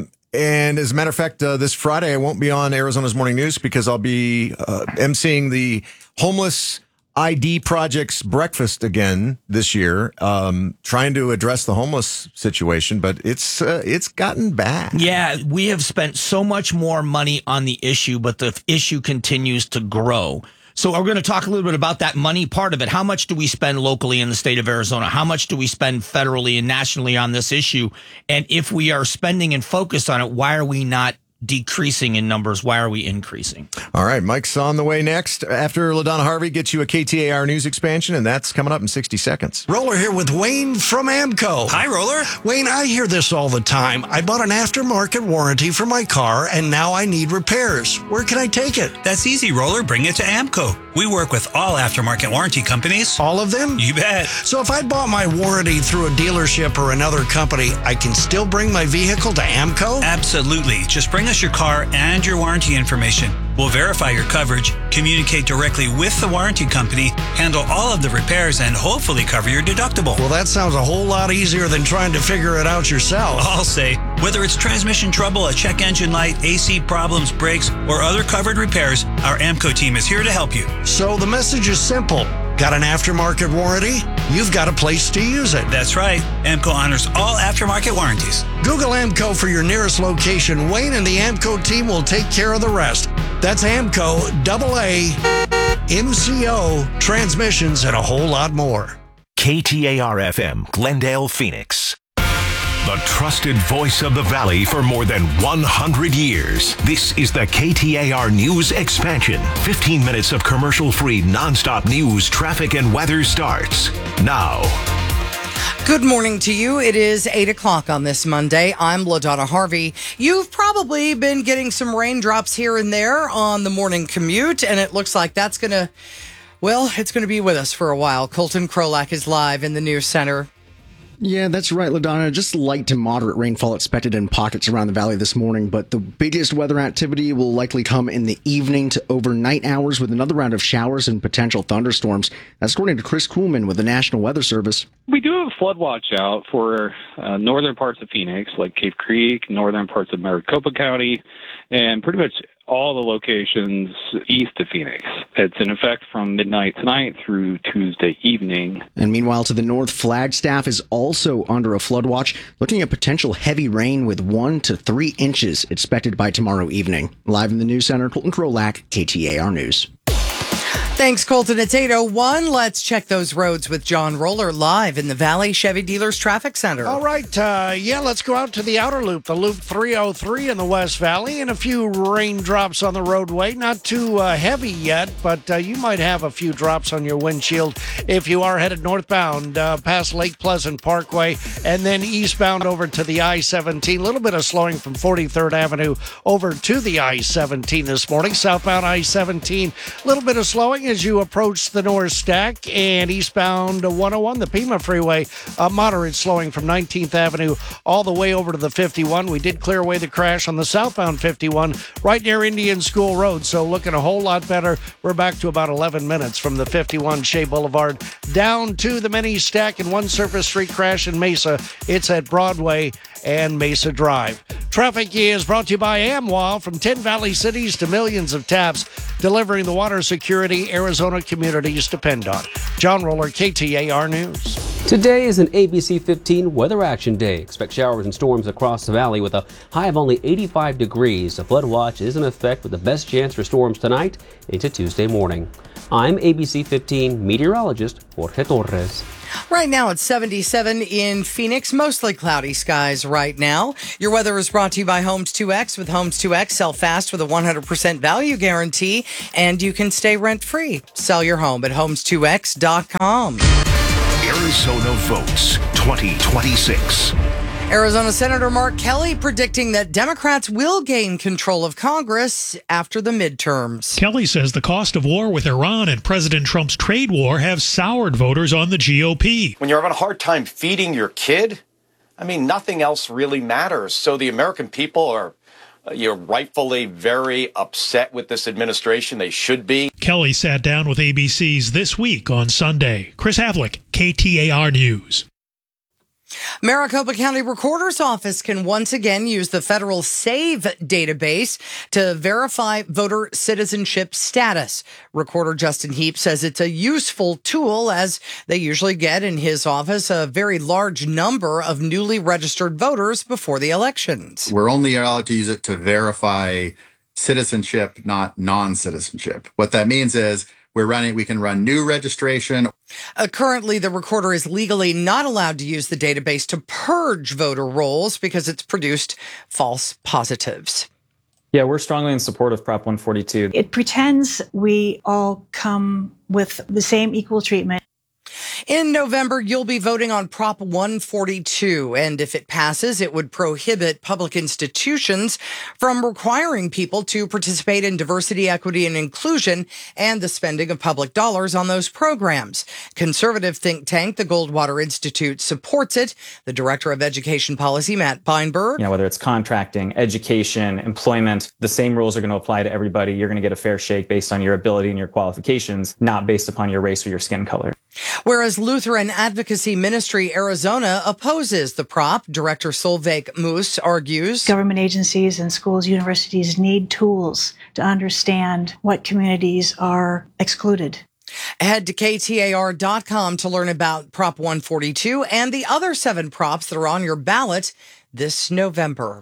And as a matter of fact, this Friday, I won't be on Arizona's Morning News because I'll be emceeing the Homeless ID Project's breakfast again this year, trying to address the homeless situation, but it's gotten bad. Yeah, we have spent so much more money on the issue, but the issue continues to grow. So we're going to talk a little bit about that money part of it. How much do we spend locally in the state of Arizona? How much do we spend federally and nationally on this issue? And if we are spending and focused on it, why are we not decreasing in numbers? Why are we increasing? All right, Mike's on the way next. After LaDonna Harvey gets you a KTAR news expansion, and that's coming up in 60 seconds. Roller here with Wayne from AMCO. Hi, Roller. Wayne, I hear this all the time. I bought an aftermarket warranty for my car, and now I need repairs. Where can I take it? That's easy, Roller. Bring it to AMCO. We work with all aftermarket warranty companies. All of them? You bet. So if I bought my warranty through a dealership or another company, I can still bring my vehicle to AMCO? Absolutely. Just bring us your car and your warranty information. We'll verify your coverage, communicate directly with the warranty company, handle all of the repairs, and hopefully cover your deductible. Well, that sounds a whole lot easier than trying to figure it out yourself. I'll say, whether it's transmission trouble, a check engine light, AC problems, brakes, or other covered repairs, our AMCO team is here to help you. So the message is simple. Got an aftermarket warranty? You've got a place to use it. That's right. AMCO honors all aftermarket warranties. Google AMCO for your nearest location. Wayne and the AMCO team will take care of the rest. That's AMCO, AA, MCO, transmissions, and a whole lot more. KTAR-FM, Glendale, Phoenix. The trusted voice of the Valley for more than 100 years. This is the KTAR News Expansion. 15 minutes of commercial-free, nonstop news, traffic, and weather starts now. Good morning to you. It is 8 o'clock on this Monday. I'm LaDonna Harvey. You've probably been getting some raindrops here and there on the morning commute, and it looks like that's going to, it's going to be with us for a while. Colton Krolak is live in the News Center. Yeah, that's right, LaDonna. Just light to moderate rainfall expected in pockets around the valley this morning, but the biggest weather activity will likely come in the evening to overnight hours with another round of showers and potential thunderstorms. That's according to Chris Kuhlman with the National Weather Service. We do have a flood watch out for northern parts of Phoenix, like Cave Creek, northern parts of Maricopa County, and pretty much all the locations east of Phoenix. It's in effect from midnight tonight through Tuesday evening. And meanwhile, to the north, Flagstaff is also under a flood watch, looking at potential heavy rain with 1 to 3 inches expected by tomorrow evening. Live in the News Center, Colton Krolak, KTAR News. Thanks, Colton. It's 8:01. Let's check those roads with John Roller live in the Valley Chevy Dealers Traffic Center. All right. Let's go out to the outer loop, the Loop 303 in the West Valley, and a few raindrops on the roadway. Not too heavy yet, but you might have a few drops on your windshield if you are headed northbound past Lake Pleasant Parkway and then eastbound over to the I-17. A little bit of slowing from 43rd Avenue over to the I-17 this morning. Southbound I-17, a little bit of slowing. as you approach the North Stack and eastbound 101, the Pima Freeway. Moderate slowing from 19th Avenue all the way over to the 51. We did clear away the crash on the southbound 51 right near Indian School Road, so looking a whole lot better. We're back to about 11 minutes from the 51 Shea Boulevard down to the mini stack and one surface street crash in Mesa. It's at Broadway and Mesa Drive. Traffic is brought to you by AmWa. From 10 Valley cities to millions of taps, delivering the water security Arizona communities depend on. John Roller, KTAR News. Today is an ABC 15 Weather Action Day. Expect showers and storms across the valley with a high of only 85 degrees. A flood watch is in effect with the best chance for storms tonight into Tuesday morning. I'm ABC 15 meteorologist Jorge Torres. Right now it's 77 in Phoenix, mostly cloudy skies right now. Your weather is brought to you by Homes 2X. With Homes 2X, sell fast with a 100% value guarantee, and you can stay rent-free. Sell your home at homes2x.com. Arizona votes 2026. Arizona Senator Mark Kelly predicting that Democrats will gain control of Congress after the midterms. Kelly says the cost of war with Iran and President Trump's trade war have soured voters on the GOP. When you're having a hard time feeding your kid, I mean, nothing else really matters. So the American people are rightfully very upset with this administration. They should be. Kelly sat down with ABC's This Week on Sunday. Chris Havlick, KTAR News. Maricopa County Recorder's Office can once again use the federal SAVE database to verify voter citizenship status. Recorder Justin Heap says it's a useful tool, as they usually get in his office a very large number of newly registered voters before the elections. We're only allowed to use it to verify citizenship, not non-citizenship. What that means is we can run new registration. Currently, the recorder is legally not allowed to use the database to purge voter rolls because it's produced false positives. Yeah, we're strongly in support of Prop 142. It pretends we all come with the same equal treatment. In November, you'll be voting on Prop 142, and if it passes, it would prohibit public institutions from requiring people to participate in diversity, equity, and inclusion and the spending of public dollars on those programs. Conservative think tank, the Goldwater Institute, supports it. The Director of Education Policy, Matt Feinberg. Whether it's contracting, education, employment, the same rules are going to apply to everybody. You're going to get a fair shake based on your ability and your qualifications, not based upon your race or your skin color. Whereas Lutheran Advocacy Ministry Arizona opposes the prop, Director Solveig Moose argues government agencies and schools, universities need tools to understand what communities are excluded. Head to KTAR.com to learn about Prop 142 and the other 7 props that are on your ballot this November.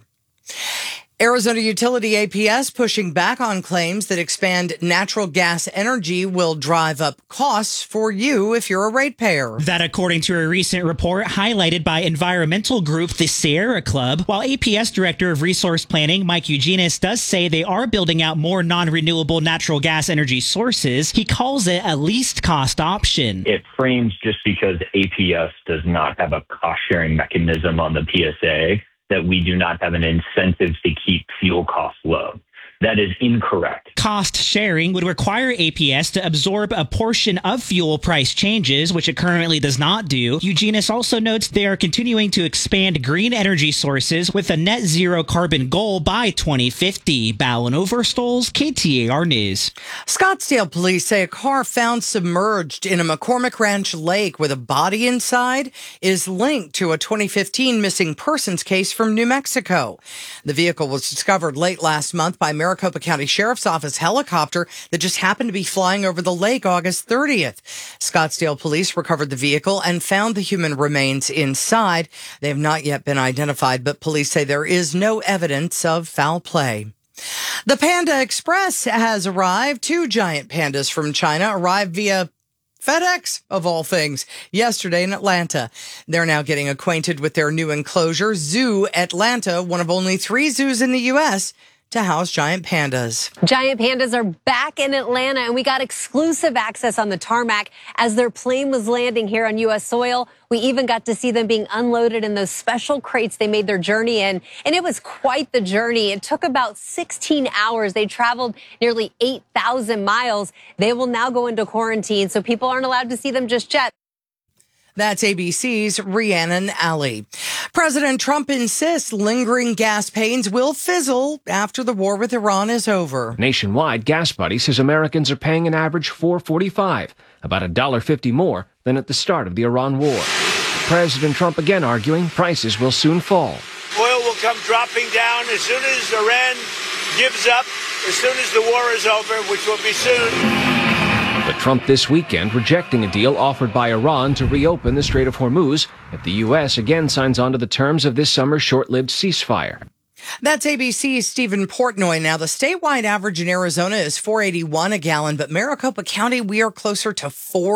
Arizona utility APS pushing back on claims that expand natural gas energy will drive up costs for you if you're a ratepayer. That according to a recent report highlighted by environmental group the Sierra Club. While APS Director of Resource Planning Mike Eugenis does say they are building out more non-renewable natural gas energy sources, he calls it a least cost option. It frames just because APS does not have a cost-sharing mechanism on the PSA that we do not have an incentive to keep fuel costs low. That is incorrect. Cost sharing would require APS to absorb a portion of fuel price changes, which it currently does not do. Eugenis also notes they are continuing to expand green energy sources with a net zero carbon goal by 2050. Ballin Overstoles, KTAR News. Scottsdale police say a car found submerged in a McCormick Ranch lake with a body inside is linked to a 2015 missing persons case from New Mexico. The vehicle was discovered late last month by Maricopa County Sheriff's Office helicopter that just happened to be flying over the lake August 30th. Scottsdale police recovered the vehicle and found the human remains inside. They have not yet been identified, but police say there is no evidence of foul play. The Panda Express has arrived. 2 giant pandas from China arrived via FedEx, of all things, yesterday in Atlanta. They're now getting acquainted with their new enclosure, Zoo Atlanta, one of only 3 zoos in the U.S. to house giant pandas. Giant pandas are back in Atlanta, and we got exclusive access on the tarmac as their plane was landing here on U.S. soil. We even got to see them being unloaded in those special crates they made their journey in, and it was quite the journey. It took about 16 hours. They traveled nearly 8,000 miles. They will now go into quarantine, so people aren't allowed to see them just yet. That's ABC's Rhiannon Alley. President Trump insists lingering gas pains will fizzle after the war with Iran is over. Nationwide, Gas Buddy says Americans are paying an average $4.45, about $1.50 more than at the start of the Iran war. President Trump again arguing prices will soon fall. Oil will come dropping down as soon as Iran gives up, as soon as the war is over, which will be soon. But Trump this weekend rejecting a deal offered by Iran to reopen the Strait of Hormuz if the U.S. again signs on to the terms of this summer's short-lived ceasefire. That's ABC's Stephen Portnoy. Now, the statewide average in Arizona is $4.81 a gallon, but Maricopa County, we are closer to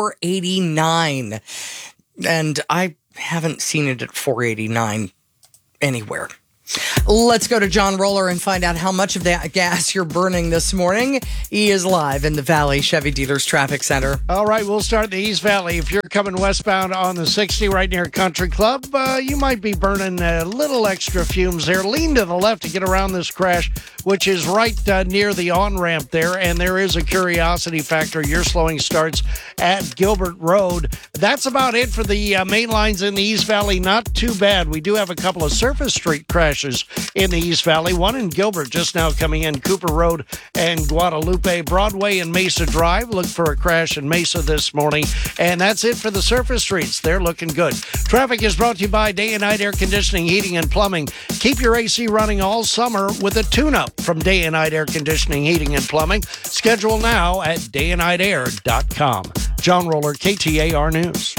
$4.89. And I haven't seen it at $4.89 anywhere. Let's go to John Roller and find out how much of that gas you're burning this morning. He is live in the Valley Chevy Dealers Traffic Center. All right, we'll start in the East Valley. If you're coming westbound on the 60 right near Country Club, you might be burning a little extra fumes there. Lean to the left to get around this crash, which is right near the on-ramp there, and there is a curiosity factor. Your slowing starts at Gilbert Road. That's about it for the main lines in the East Valley. Not too bad. We do have a couple of surface street crashes in the East Valley. One in Gilbert just now coming in, Cooper Road and Guadalupe. Broadway and Mesa Drive. Look for a crash in Mesa this morning. And that's it for the surface streets. They're looking good. Traffic is brought to you by Day and Night Air Conditioning, Heating, and Plumbing. Keep your AC running all summer with a tune-up from Day and Night Air Conditioning, Heating, and Plumbing. Schedule now at dayandnightair.com. John Roller, KTAR News.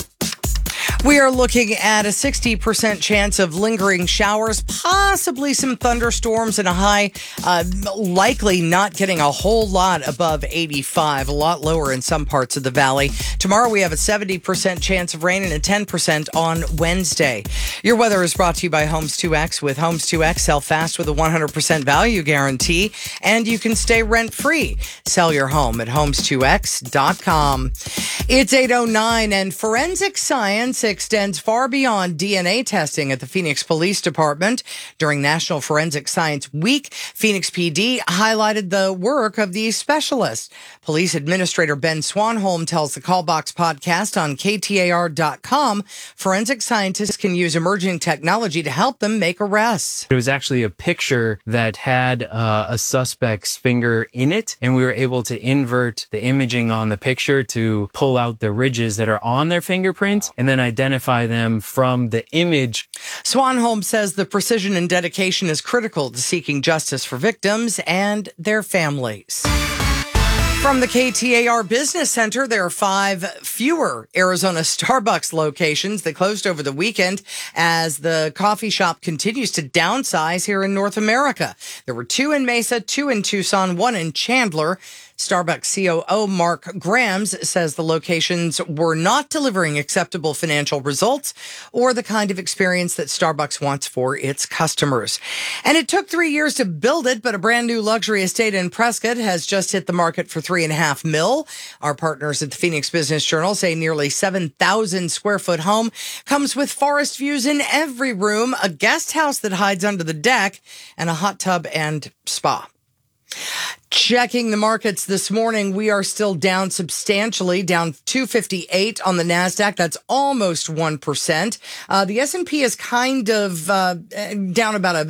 We are looking at a 60% chance of lingering showers, possibly some thunderstorms, and a high likely not getting a whole lot above 85, a lot lower in some parts of the valley. Tomorrow we have a 70% chance of rain and a 10% on Wednesday. Your weather is brought to you by Homes 2X. With Homes 2X, sell fast with a 100% value guarantee, and you can stay rent-free. Sell your home at homes2x.com. It's 8:09, and forensic science extends far beyond DNA testing at the Phoenix Police Department. During National Forensic Science Week, Phoenix PD highlighted the work of these specialists. Police Administrator Ben Swanholm tells the Callbox podcast on KTAR.com, forensic scientists can use emerging technology to help them make arrests. It was actually a picture that had a suspect's finger in it, and we were able to invert the imaging on the picture to pull out the ridges that are on their fingerprints and then identify them from the image. Swanholm says the precision and dedication is critical to seeking justice for victims and their families. From the KTAR Business Center, there are 5 fewer Arizona Starbucks locations that closed over the weekend as the coffee shop continues to downsize here in North America. There were 2 in Mesa, 2 in Tucson, 1 in Chandler. Starbucks COO Mark Grams says the locations were not delivering acceptable financial results or the kind of experience that Starbucks wants for its customers. And it took 3 years to build it, but a brand new luxury estate in Prescott has just hit the market for $3.5 million. Our partners at the Phoenix Business Journal say nearly 7,000 square foot home comes with forest views in every room, a guest house that hides under the deck, and a hot tub and spa. Checking the markets this morning, we are still down substantially, down 258 on the NASDAQ. That's almost 1%. The S&P is kind of down about a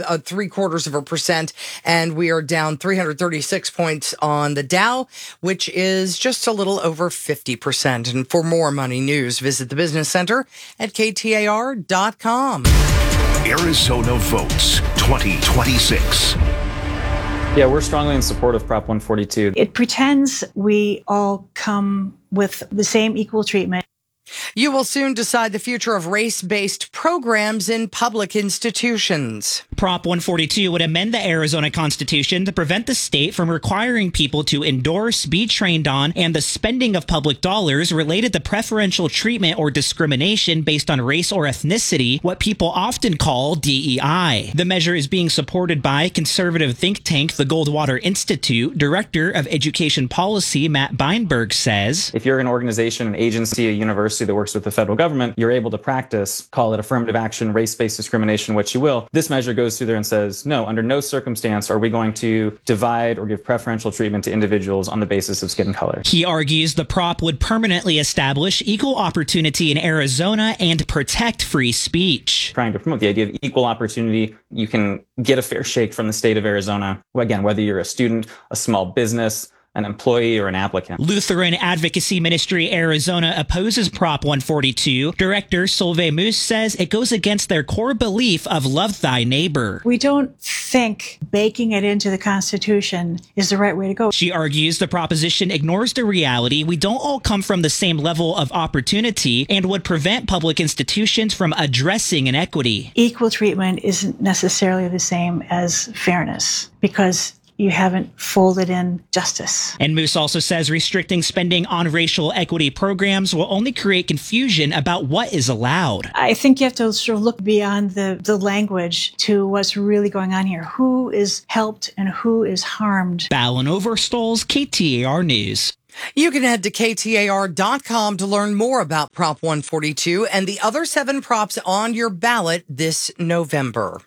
0.75%, and we are down 336 points on the Dow, which is just a little over 50%. And for more money news, visit the Business Center at KTAR.com. Arizona votes 2026. Yeah, we're strongly in support of Prop 142. It pretends we all come with the same equal treatment. You will soon decide the future of race-based programs in public institutions. Prop 142 would amend the Arizona Constitution to prevent the state from requiring people to endorse, be trained on, and the spending of public dollars related to preferential treatment or discrimination based on race or ethnicity, what people often call DEI. The measure is being supported by conservative think tank the Goldwater Institute. Director of Education Policy Matt Beinberg says, if you're an organization, an agency, a university that works with the federal government, you're able to practice, call it affirmative action, race-based discrimination, what you will. This measure goes through there and says, no, under no circumstance are we going to divide or give preferential treatment to individuals on the basis of skin color. He argues the prop would permanently establish equal opportunity in Arizona and protect free speech. Trying to promote the idea of equal opportunity. You can get a fair shake from the state of Arizona. Again, whether you're a student, a small business, an employee, or an applicant. Lutheran Advocacy Ministry Arizona opposes Prop 142. Director Solveig Moose says it goes against their core belief of love thy neighbor. We don't think baking it into the Constitution is the right way to go. She argues the proposition ignores the reality we don't all come from the same level of opportunity and would prevent public institutions from addressing inequity. Equal treatment isn't necessarily the same as fairness because you haven't folded in justice. And Moose also says restricting spending on racial equity programs will only create confusion about what is allowed. I think you have to sort of look beyond the language to what's really going on here. Who is helped and who is harmed? Ballin Overstolz, KTAR News. You can head to KTAR.com to learn more about Prop 142 and the other 7 props on your ballot this November.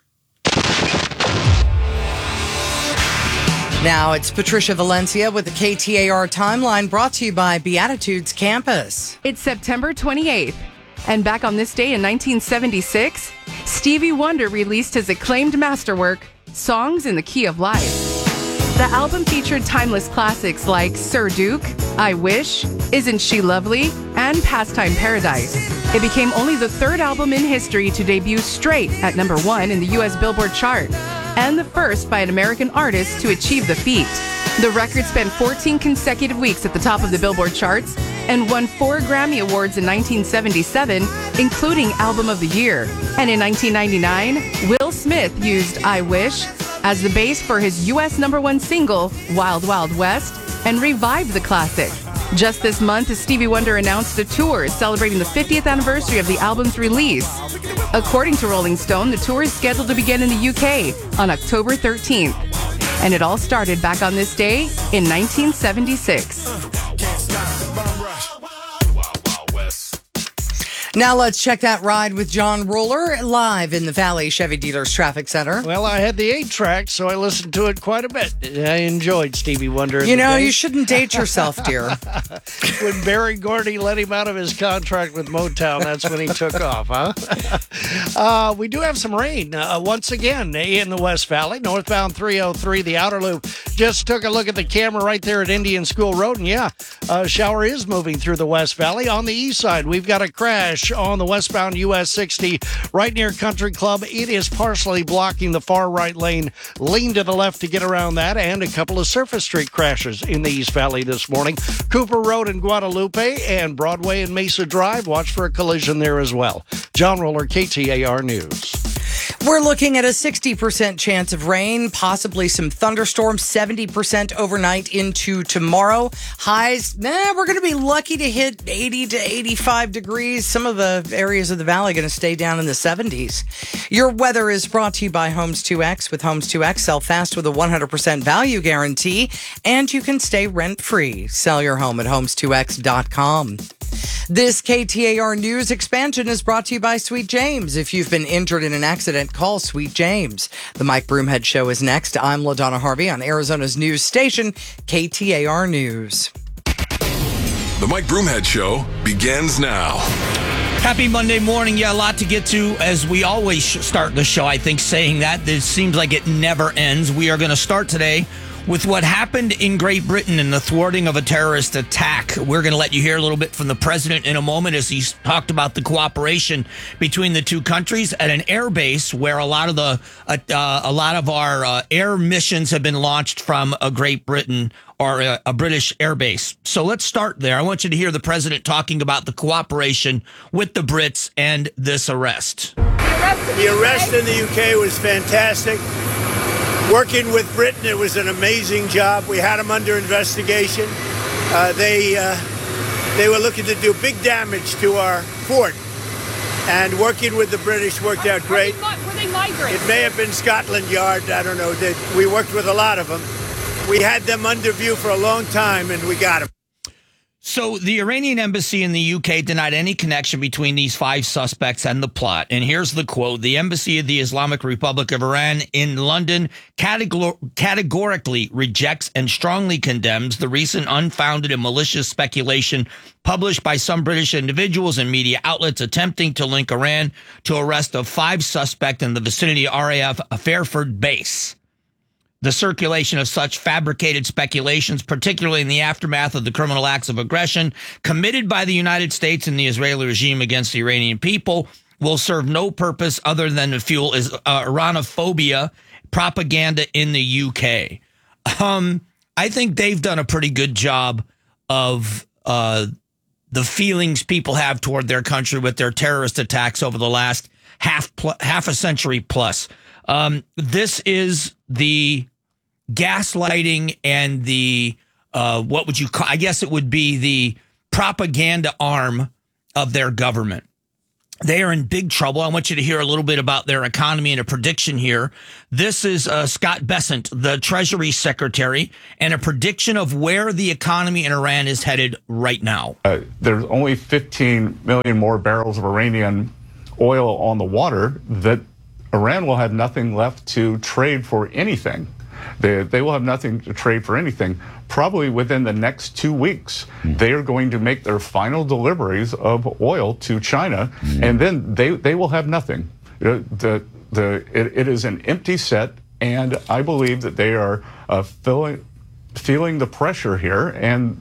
Now it's Patricia Valencia with the KTAR Timeline, brought to you by Beatitudes Campus. It's September 28th, and back on this day in 1976, Stevie Wonder released his acclaimed masterwork, Songs in the Key of Life. The album featured timeless classics like Sir Duke, I Wish, Isn't She Lovely, and Pastime Paradise. It became only the 3rd album in history to debut straight at number 1 in the U.S. Billboard chart, and the first by an American artist to achieve the feat. The record spent 14 consecutive weeks at the top of the Billboard charts and won 4 Grammy Awards in 1977, including Album of the Year. And in 1999, Will Smith used I Wish as the base for his U.S. #1 single, Wild Wild West, and revived the classic. Just this month, Stevie Wonder announced a tour celebrating the 50th anniversary of the album's release. According to Rolling Stone, the tour is scheduled to begin in the UK on October 13th. And it all started back on this day in 1976. Now let's check that ride with John Roller live in the Valley Chevy Dealers Traffic Center. Well, I had the 8-track, so I listened to it quite a bit. I enjoyed Stevie Wonder. You know, you shouldn't date yourself, dear. When Barry Gordy let him out of his contract with Motown, that's when he took off, huh? We do have some rain once again in the West Valley. Northbound 303, the outer loop. Just took a look at the camera right there at Indian School Road, and yeah, a shower is moving through the West Valley. On the east side, we've got a crash on the westbound US 60 right near Country Club. It is partially blocking the far right lane. Lean to the left to get around that, and a couple of surface street crashes in the East Valley this morning. Cooper Road in Guadalupe and Broadway and Mesa Drive. Watch for a collision there as well. John Roller, KTAR News. We're looking at a 60% chance of rain, possibly some thunderstorms, 70% overnight into tomorrow. Highs, we're going to be lucky to hit 80 to 85 degrees. Some of the areas of the valley going to stay down in the 70s. Your weather is brought to you by Homes 2X. With Homes 2X, sell fast with a 100% value guarantee, and you can stay rent-free. Sell your home at homes2x.com. This KTAR News expansion is brought to you by Sweet James. If you've been injured in an accident, call Sweet James. The Mike Broomhead Show is next. I'm LaDonna Harvey on Arizona's news station, KTAR News. The Mike Broomhead Show begins now. Happy Monday morning. Yeah, a lot to get to, as we always start the show, I think, saying that. It seems like it never ends. We are going to start today With what happened in Great Britain and the thwarting of a terrorist attack, we're going to let you hear a little bit from the president in a moment as he's talked about the cooperation between the two countries at an air base where a lot of our air missions have been launched from Great Britain or a British air base. So let's start there. I want you to hear the president talking about the cooperation with the Brits and this arrest. The arrest in the UK was fantastic. Working with Britain, it was an amazing job. We had them under investigation. They were looking to do big damage to our fort. And working with the British worked out great. Were they migrants? It may have been Scotland Yard. I don't know. We worked with a lot of them. We had them under view for a long time, and we got them. So the Iranian embassy in the UK denied any connection between these 5 suspects and the plot. And here's the quote. The embassy of the Islamic Republic of Iran in London categorically rejects and strongly condemns the recent unfounded and malicious speculation published by some British individuals and media outlets attempting to link Iran to arrest of 5 suspects in the vicinity of RAF Fairford base. The circulation of such fabricated speculations, particularly in the aftermath of the criminal acts of aggression committed by the United States and the Israeli regime against the Iranian people, will serve no purpose other than to fuel Iranophobia propaganda in the UK. I think they've done a pretty good job of the feelings people have toward their country with their terrorist attacks over the last half a century plus. This is the gaslighting and the what would you call? I guess it would be the propaganda arm of their government. They are in big trouble. I want you to hear a little bit about their economy and a prediction here. This is Scott Bessent, the Treasury Secretary, and a prediction of where the economy in Iran is headed right now. There's only 15 million more barrels of Iranian oil on the water that Iran will have nothing left to trade for anything. They will have nothing to trade for anything. Probably within the next 2 weeks, they are going to make their final deliveries of oil to China, and then they will have nothing. It is an empty set, and I believe that they are feeling the pressure here, and